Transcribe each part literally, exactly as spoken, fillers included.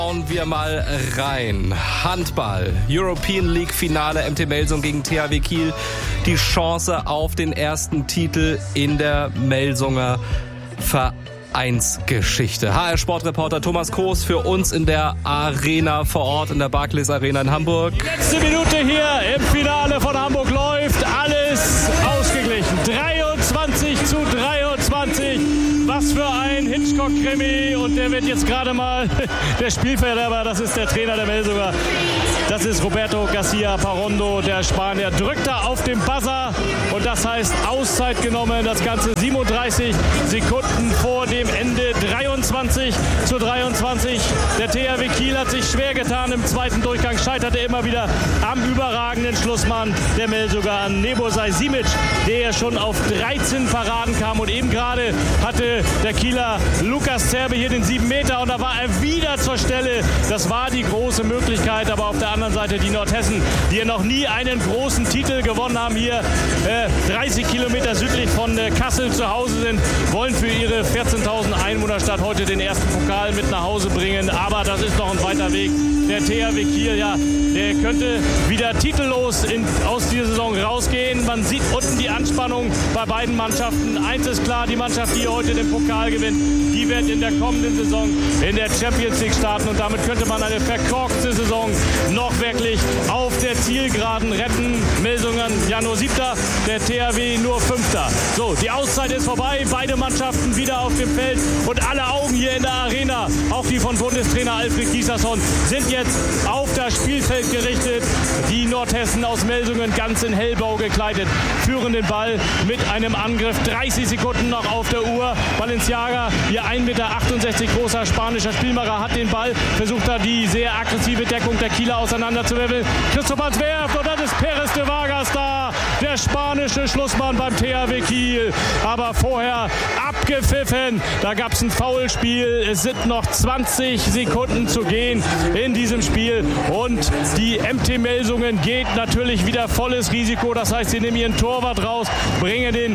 Schauen wir mal rein. Handball, European League Finale, M T Melsung gegen T H W Kiel. Die Chance auf den ersten Titel in der Melsunger Vereinsgeschichte. H R-Sportreporter Thomas Kroos für uns in der Arena vor Ort, in der Barclays Arena in Hamburg. Die letzte Minute hier im Finale von Hamburg läuft. Alles ausgeglichen. dreiundzwanzig zu dreiundzwanzig. Was für ein Hitchcock-Krimi. Und der wird jetzt gerade mal der Spielverderber. Das ist der Trainer der Melsunger. Das ist Roberto Garcia Parondo, der Spanier. Drückt da auf den Buzzer. Und das heißt Auszeit genommen. Das Ganze siebenunddreißig Sekunden vor dem Ende. dreiundzwanzig zu dreiundzwanzig. Der T H W Kiel hat sich schwer getan im zweiten Durchgang. Scheiterte immer wieder am überragenden Schlussmann der Melsunger an Nebojša Simic, der ja schon auf dreizehn Paraden kam. Und eben gerade hatte der Kieler Lukas Zerbe hier den sieben Meter und da war er wieder zur Stelle. Das war die große Möglichkeit, aber auf der anderen Seite die Nordhessen, die ja noch nie einen großen Titel gewonnen haben, hier äh, dreißig Kilometer südlich von äh, Kassel zu Hause sind, wollen für ihre vierzehntausend Einwohnerstadt heute den ersten Pokal mit nach Hause bringen. Aber das ist noch ein weiter Weg. Der T H W Kiel, ja, der könnte wieder titellos in, aus dieser Saison rausgehen. Man sieht unten die Anspannung bei beiden Mannschaften. Eins ist klar, die Mannschaft, die heute den Pokal gewinnt, die wird in der kommenden Saison in der Champions League starten. Und damit könnte man eine verkorkste Saison noch wirklich auf der Zielgeraden retten. Melsungen ja nur Siebter, der T H W nur Fünfter. So, die Auszeit ist vorbei. Beide Mannschaften wieder auf dem Feld. Und alle Augen hier in der Arena, auch die von Bundestrainer Alfred Gislason, sind jetzt auf das Spielfeld gerichtet. Die Nordhessen aus Melsungen ganz in hellblau gekleidet führen den Ball mit einem Angriff. dreißig Sekunden noch auf der Uhr. Balenciaga, ihr ein Meter achtundsechzig großer spanischer Spielmacher, hat den Ball, versucht da die sehr aggressive Deckung der Kieler auseinanderzuwirbeln. Christoph werft und dann ist Perez de Vargas da, der spanische Schlussmann beim T H W Kiel. Aber vorher abgepfiffen, da gab es ein Foulspiel. Es sind noch zwanzig Sekunden zu gehen in diesem Spiel und die M T Melsungen geht natürlich wieder volles Risiko. Das heißt, sie nehmen ihren Torwart raus, bringen den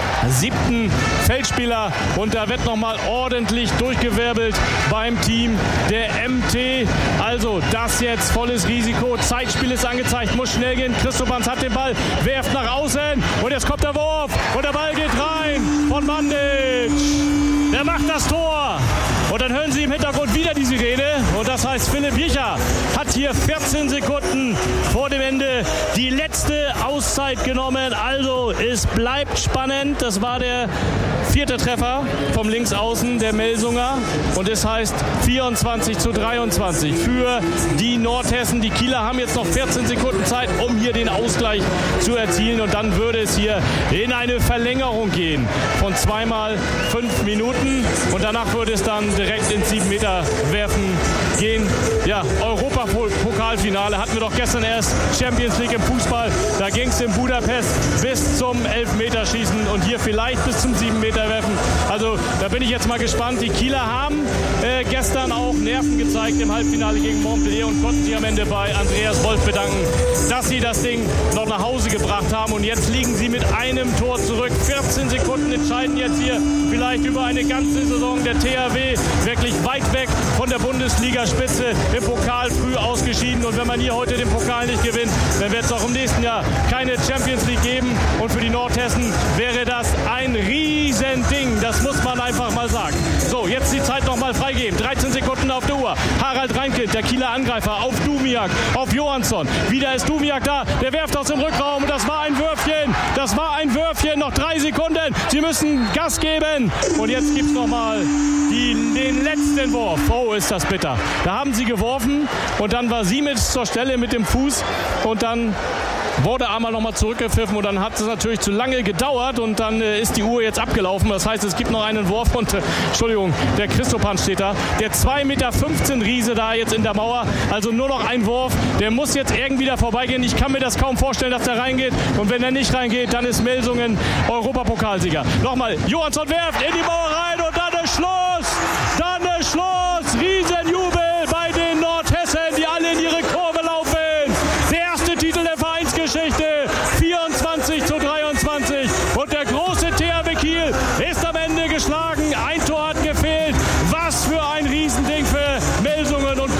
siebten Feldspieler und da wird nochmal ordentlich durchgewirbelt beim Team der M T. Also das jetzt volles Risiko. Zeitspiel ist angezeigt, muss schnell gehen. Christopans hat den Ball, werft nach außen und jetzt kommt der Wurf und der Ball geht rein von Mandic. Der macht das Tor. Und dann hören Sie im Hintergrund wieder die Sirene. Und das heißt, Philipp Jicher hat hier vierzehn Sekunden vor dem Ende die letzte Auszeit genommen. Also es bleibt spannend. Das war der vierte Treffer vom Linksaußen der Melsunger. Und es heißt vierundzwanzig zu dreiundzwanzig für die Nordhessen. Die Kieler haben jetzt noch vierzehn Sekunden Zeit, um hier den Ausgleich zu erzielen. Und dann würde es hier in eine Verlängerung gehen von zweimal fünf Minuten. Und danach würde es dann direkt ins sieben Meter werfen gehen. Ja, Europapokalfinale hatten wir doch gestern erst, Champions League im Fußball. Da ging es in Budapest bis zum Elfmeterschießen und hier vielleicht bis zum sieben Meter werfen. Also da bin ich jetzt mal gespannt. Die Kieler haben äh, gestern auch Nerven gezeigt im Halbfinale gegen Montpellier und konnten sich am Ende bei Andreas Wolf bedanken, dass sie das Ding noch nach Hause gebracht haben. Und jetzt liegen sie mit einem Tor zurück. vierzehn Sekunden entscheiden jetzt hier vielleicht über eine ganze Saison. Der T H W wirklich weit weg von der Bundesligaspitze, im Pokal früh ausgeschieden. Und wenn man hier heute den Pokal nicht gewinnt, dann wird es auch im nächsten Jahr keine Champions League geben. Und für die Nordhessen wäre das ein Riesending. Das muss man einfach mal sagen. So, jetzt die Zeit noch mal freigeben. dreizehn Sekunden auf der Uhr. Harald Reinkind, der Kieler Angreifer, auf Dumiak, auf Johansson. Wieder ist Dumiak da. Der werft aus dem Rückraum. Und das war ein Würfchen. Das war ein Würfchen. Noch drei Sekunden. Sie müssen Gas geben. Und jetzt gibt es noch mal die, den letzten Wurf. Oh, ist das bitter. Da haben sie geworfen. Und dann war Simic zur Stelle mit dem Fuß. Und dann wurde einmal nochmal zurückgepfiffen und dann hat es natürlich zu lange gedauert und dann äh, ist die Uhr jetzt abgelaufen. Das heißt, es gibt noch einen Wurf und, äh, Entschuldigung, der Christopan steht da. Der zwei Meter fünfzehn Riese da jetzt in der Mauer. Also nur noch ein Wurf. Der muss jetzt irgendwie da vorbeigehen. Ich kann mir das kaum vorstellen, dass der reingeht. Und wenn er nicht reingeht, dann ist Melsungen Europapokalsieger. Nochmal, Johansson werft in die Mauer rein und dann ist Schluss. Dann ist Schluss. Riesenjubel bei den Nordhessen, die alle in ihre Kurve laufen. Der erste Titel der Vereinsgeschichte. vierundzwanzig zu dreiundzwanzig. Und der große T H W Kiel ist am Ende geschlagen. Ein Tor hat gefehlt. Was für ein Riesending für Melsungen und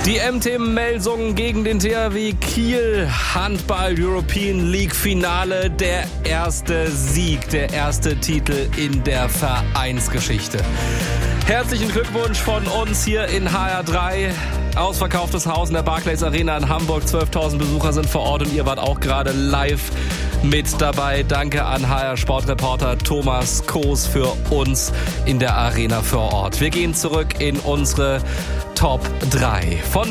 Die M T Melsungen gegen den T H W Kiel. Handball European League Finale. Der erste Sieg, der erste Titel in der Vereinsgeschichte. Herzlichen Glückwunsch von uns hier in H R drei. Ausverkauftes Haus in der Barclays Arena in Hamburg. zwölftausend Besucher sind vor Ort und ihr wart auch gerade live mit dabei. Danke an H R Sportreporter Thomas Koos für uns in der Arena vor Ort. Wir gehen zurück in unsere Top drei. Von